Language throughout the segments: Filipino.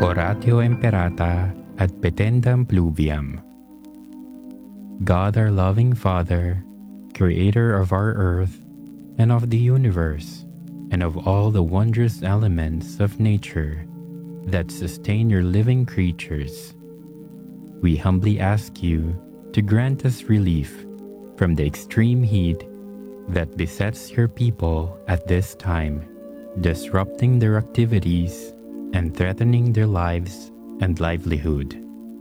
Oratio Imperata ad Petendam Pluviam. God, our loving Father, Creator of our earth and of the universe, and of all the wondrous elements of nature that sustain your living creatures, we humbly ask you to grant us relief from the extreme heat that besets your people at this time, disrupting their activities and threatening their lives and livelihood.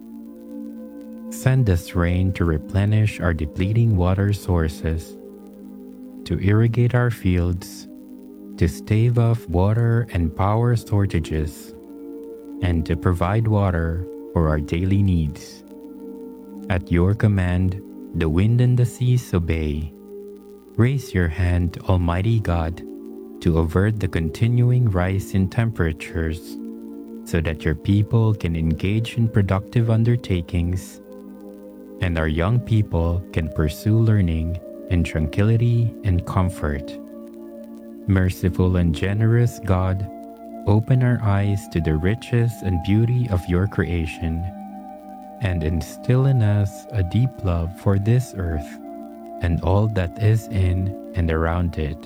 Send us rain to replenish our depleting water sources, to irrigate our fields, to stave off water and power shortages, and to provide water for our daily needs. At your command, the wind and the seas obey. Raise your hand, Almighty God, to avert the continuing rise in temperatures, so that your people can engage in productive undertakings and our young people can pursue learning in tranquility and comfort. Merciful and generous God, open our eyes to the riches and beauty of your creation, and instill in us a deep love for this earth and all that is in and around it.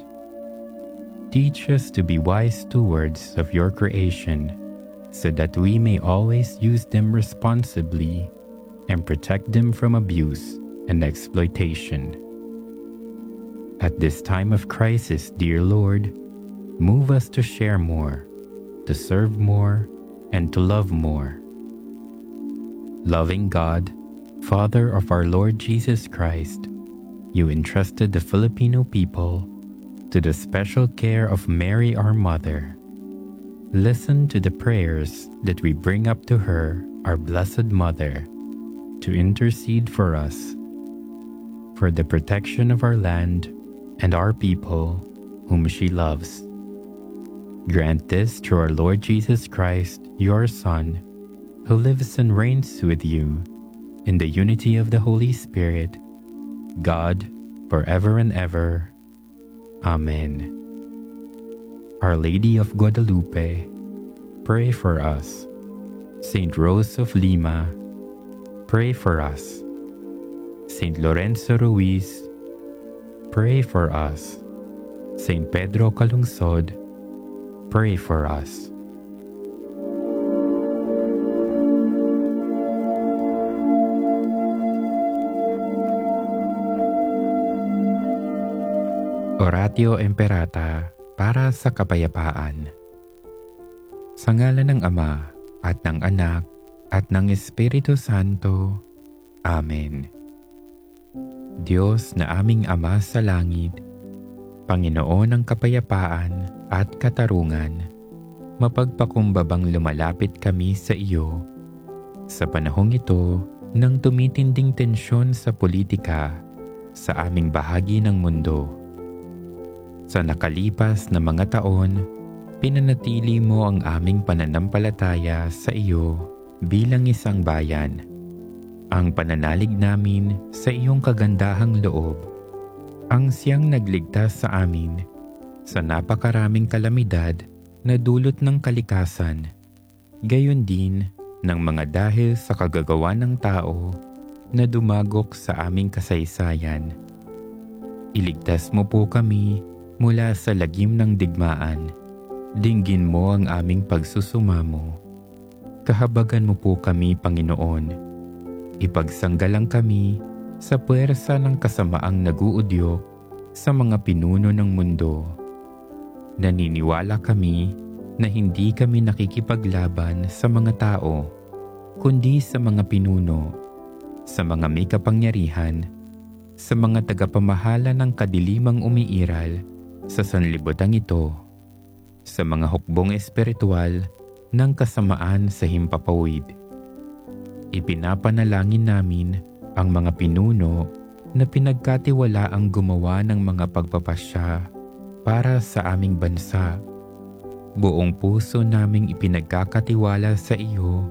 Teach us to be wise stewards of your creation, so that we may always use them responsibly and protect them from abuse and exploitation. At this time of crisis, dear Lord, move us to share more, to serve more, and to love more. Loving God, Father of our Lord Jesus Christ, you entrusted the Filipino people to the special care of Mary, our Mother. Listen to the prayers that we bring up to her, our Blessed Mother, to intercede for us, for the protection of our land and our people whom she loves. Grant this through our Lord Jesus Christ, your Son, who lives and reigns with you in the unity of the Holy Spirit, God, forever and ever. Amen. Our Lady of Guadalupe, pray for us. Saint Rose of Lima, pray for us. Saint Lorenzo Ruiz, pray for us. Saint Pedro Calungsod, pray for us. Oratio Imperata para sa kapayapaan. Sa ngalan ng Ama at ng Anak at ng Espiritu Santo. Amen. Diyos na aming Ama sa langit, Panginoon ng kapayapaan at katarungan, mapagpakumbabang lumalapit kami sa iyo. Sa panahong ito, nang tumitinding tensyon sa politika sa aming bahagi ng mundo. Sa nakalipas na mga taon, pinanatili mo ang aming pananampalataya sa iyo bilang isang bayan. Ang pananalig namin sa iyong kagandahang loob, ang siyang nagligtas sa amin sa napakaraming kalamidad na dulot ng kalikasan, gayon din ng mga dahil sa kagagawa ng tao na dumagok sa aming kasaysayan. Iligtas mo po kami mula sa lagim ng digmaan. Dinggin mo ang aming pagsusumamo. Kahabagan mo po kami, Panginoon. Ipagsanggalang kami sa puwersa ng kasamaang naguudyok sa mga pinuno ng mundo. Naniniwala kami na hindi kami nakikipaglaban sa mga tao, kundi sa mga pinuno, sa mga may kapangyarihan, sa mga tagapamahala ng kadilimang umiiral sa sanlibutan ito, sa mga hukbong espiritual ng kasamaan sa himpapawid. Ipinapanalangin namin ang mga pinuno na pinagkatiwalaang gumawa ng mga pagpapasya para sa aming bansa. Buong puso naming ipinagkakatiwala sa iyo